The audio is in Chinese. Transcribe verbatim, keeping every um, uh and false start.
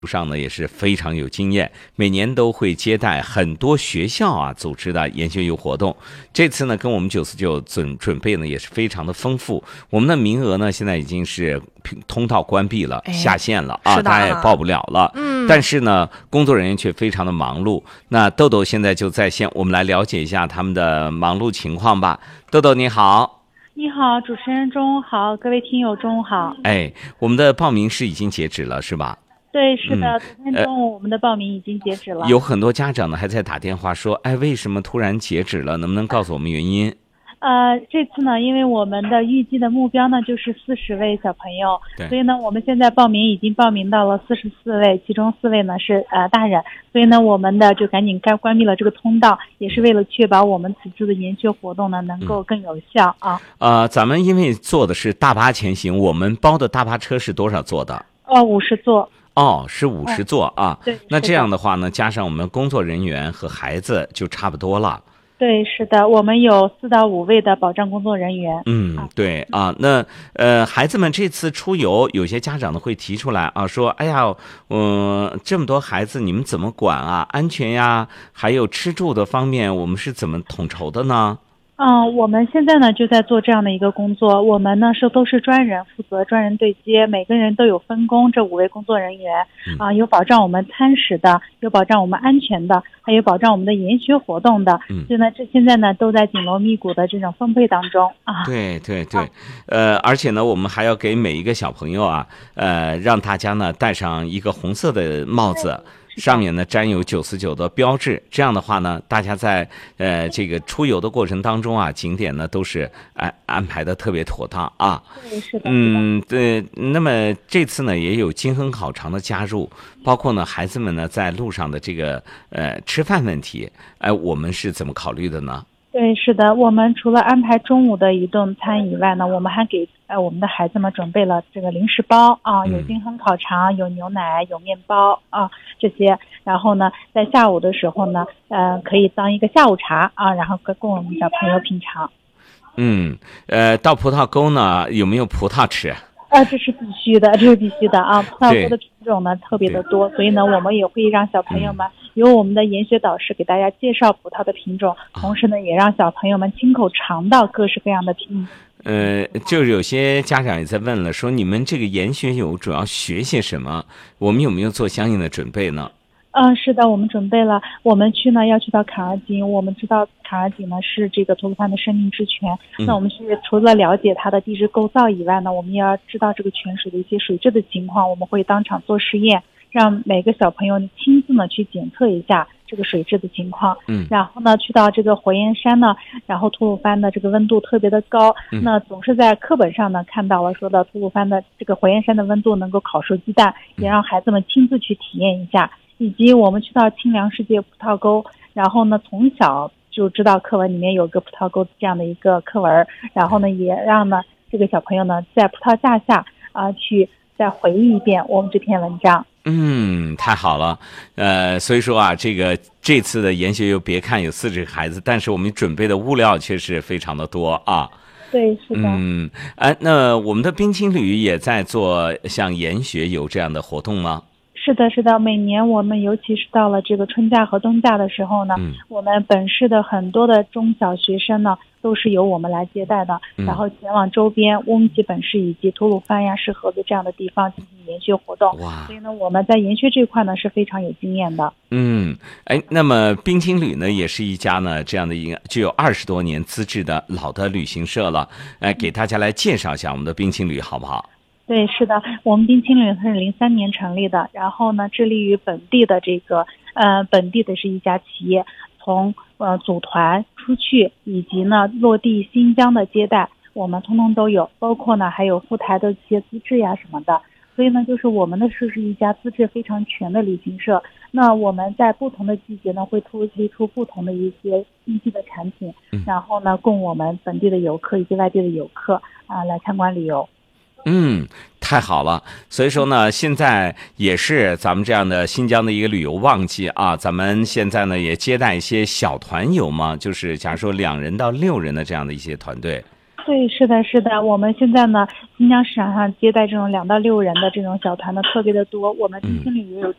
上呢也是非常有经验，每年都会接待很多学校啊组织的研学游活动。这次呢跟我们九四九准准备呢也是非常的丰富，我们的名额呢现在已经是通道关闭了，哎、下线了啊，大家也报不了了。嗯，但是呢工作人员却非常的忙碌。那豆豆现在就在线，我们来了解一下他们的忙碌情况吧。豆豆你好。 你好，主持人中午好，各位听友中午好。 哎，我们的报名是已经截止了是吧？ 对，是的，昨天中午我们的报名已经截止了。 有很多家长呢还在打电话说，哎，为什么突然截止了？能不能告诉我们原因？ 呃，这次呢，因为我们的预计的目标呢就是四十位小朋友，所以呢，我们现在报名已经报名到了四十四位，其中四位呢是呃大人，所以呢，我们的就赶紧该关闭了这个通道，也是为了确保我们此次的研学活动呢能够更有效啊。 呃，咱们因为坐的是大巴前行，我们包的大巴车是多少座的？ 哦，五十座。 哦，是五十座啊。 对。 那这样的话呢，加上我们工作人员和孩子就差不多了。 对，是的，我们有四到五位的保障工作人员。 嗯，对啊，那呃，孩子们这次出游，有些家长呢会提出来啊，说，哎呀，嗯、呃，这么多孩子，你们怎么管啊？安全呀，还有吃住的方面，我们是怎么统筹的呢？ 嗯，我们现在呢就在做这样的一个工作，我们呢是都是专人负责，专人对接，每个人都有分工，这五位工作人员啊、呃，有保障我们餐食的，有保障我们安全的，还有保障我们的研学活动的，嗯，所以呢，这现在呢都在紧锣密鼓的这种分配当中啊。 对对对，呃，而且呢，我们还要给每一个小朋友啊，呃，让大家呢戴上一个红色的帽子。上面呢沾有九四九的标志，这样的话呢，大家在呃这个出游的过程当中啊，景点呢都是安安排的特别妥当啊。 对，是的。 嗯，对。那么这次呢，也有京衡考场的加入，包括呢孩子们呢在路上的这个呃吃饭问题，哎、呃，我们是怎么考虑的呢？ 对，是的，我们除了安排中午的一顿餐以外呢，我们还给呃我们的孩子们准备了这个零食包啊，有京衡烤肠，有牛奶，有面包啊这些。然后呢，在下午的时候呢，呃，可以当一个下午茶啊，然后供我们小朋友品尝。 嗯，呃，到葡萄沟呢，有没有葡萄吃？ 啊，这是必须的，这是必须的啊！葡萄沟的品种呢特别的多，所以呢，我们也会让小朋友们、嗯、由我们的研学导师给大家介绍葡萄的品种，同时呢，也让小朋友们亲口尝到各式各样的品种。 呃，就是有些家长也在问了，说你们这个研学游主要学些什么？我们有没有做相应的准备呢？ 嗯，是的，我们准备了。我们去呢要去到坎儿井，我们知道坎儿井呢是这个吐鲁番的生命之泉。嗯、那我们是除了了解它的地质构造以外呢，我们也要知道这个泉水的一些水质的情况。我们会当场做实验，让每个小朋友亲自呢去检测一下这个水质的情况。嗯，然后呢去到这个火焰山呢，然后吐鲁番的这个温度特别的高，嗯、那总是在课本上呢看到了说的吐鲁番的这个火焰山的温度能够烤熟鸡蛋，也让孩子们亲自去体验一下。以及我们去到清凉世界葡萄沟，然后呢从小就知道课文里面有个葡萄沟这样的一个课文，然后呢也让呢这个小朋友呢在葡萄架下啊、呃、去再回忆一遍我们这篇文章。 嗯，太好了，呃，所以说啊，这个这次的研学游别看有四十个孩子，但是我们准备的物料却是非常的多啊。 对，是的。 嗯，哎，那我们的冰青旅也在做像研学游这样的活动吗？ 是的，是的，每年我们尤其是到了这个春假和冬假的时候呢，嗯、我们本市的很多的中小学生呢，都是由我们来接待的，嗯、然后前往周边乌鲁木齐本市以及吐鲁番呀、市河子这样的地方进行研学活动。哇！所以呢，我们在研学这块呢是非常有经验的。 嗯，哎，那么冰青旅呢，也是一家呢这样的一个具有二十多年资质的老的旅行社了，哎，给大家来介绍一下我们的冰青旅好不好？ 对，是的，我们冰青旅是零三年成立的，然后呢，致力于本地的这个呃本地的是一家企业，从呃组团出去以及呢落地新疆的接待，我们通通都有，包括呢还有赴台的一些资质呀什么的。所以呢，就是我们的是是一家资质非常全的旅行社。那我们在不同的季节呢，会推出不同的一些新奇的产品，嗯、然后呢，供我们本地的游客以及外地的游客啊、呃、来参观旅游。 嗯，太好了。所以说呢，现在也是咱们这样的新疆的一个旅游旺季啊。咱们现在呢也接待一些小团游嘛，就是假如说两人到六人的这样的一些团队。 对，是的，是的。我们现在呢，新疆市场上接待这种两到六人的这种小团的特别的多。我们地心里也有